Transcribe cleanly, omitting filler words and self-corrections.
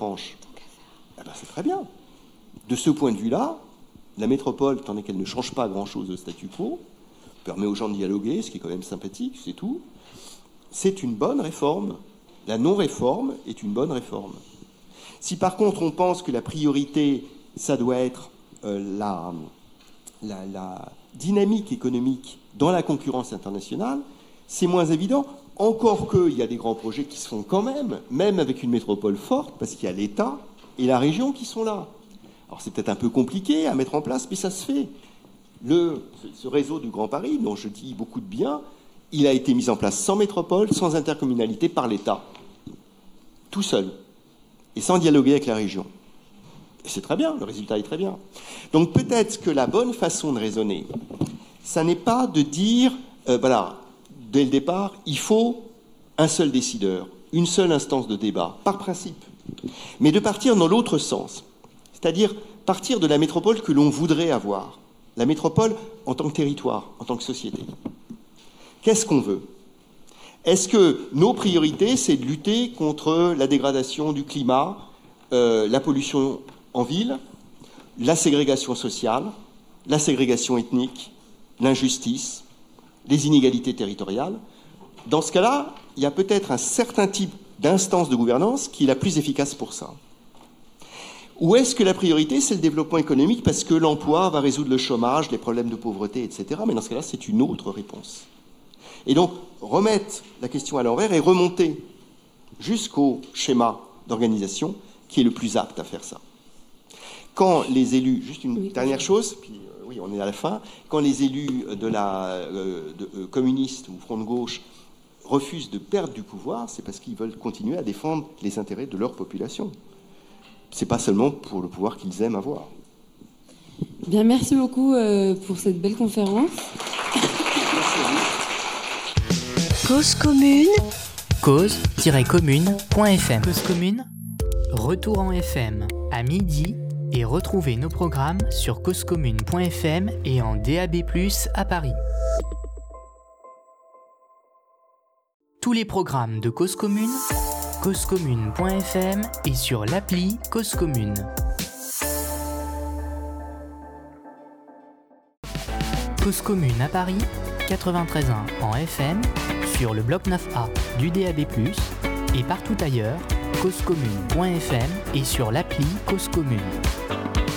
tranche, c'est très bien. De ce point de vue-là, la métropole, tant qu'elle ne change pas grand-chose au statu quo, permet aux gens de dialoguer, ce qui est quand même sympathique, c'est tout. C'est une bonne réforme. La non-réforme est une bonne réforme. Si par contre on pense que la priorité, ça doit être la dynamique économique dans la concurrence internationale, c'est moins évident. Encore qu'il y a des grands projets qui se font quand même avec une métropole forte, parce qu'il y a l'État et la région qui sont là. Alors c'est peut-être un peu compliqué à mettre en place, mais ça se fait. Ce réseau du Grand Paris, dont je dis beaucoup de bien, il a été mis en place sans métropole, sans intercommunalité, par l'État. Tout seul. Et sans dialoguer avec la région. Et c'est très bien, le résultat est très bien. Donc peut-être que la bonne façon de raisonner, ça n'est pas de dire, dès le départ, il faut un seul décideur, une seule instance de débat, par principe, mais de partir dans l'autre sens, c'est-à-dire partir de la métropole que l'on voudrait avoir, la métropole en tant que territoire, en tant que société. Qu'est-ce qu'on veut ? Est-ce que nos priorités, c'est de lutter contre la dégradation du climat, la pollution en ville, la ségrégation sociale, la ségrégation ethnique, l'injustice, les inégalités territoriales? Dans ce cas-là, il y a peut-être un certain type d'instance de gouvernance qui est la plus efficace pour ça. Ou est-ce que la priorité, c'est le développement économique parce que l'emploi va résoudre le chômage, les problèmes de pauvreté, etc. Mais dans ce cas-là, c'est une autre réponse. Et donc, remettre la question à l'envers et remonter jusqu'au schéma d'organisation qui est le plus apte à faire ça. Quand les élus, juste une dernière chose, puis oui, on est à la fin, quand les élus communistes ou Front de gauche refusent de perdre du pouvoir, c'est parce qu'ils veulent continuer à défendre les intérêts de leur population. C'est pas seulement pour le pouvoir qu'ils aiment avoir. Bien, merci beaucoup pour cette belle conférence. Cause commune. Cause-commune.fm. Cause commune, retour en FM à midi et retrouvez nos programmes sur causecommune.fm et en DAB+ à Paris. Tous les programmes de Cause commune, causecommune.fm et sur l'appli Cause commune. Cause commune à Paris, 93.1 en FM, sur le bloc 9A du DAB+, et partout ailleurs, causecommune.fm et sur l'appli Cause commune.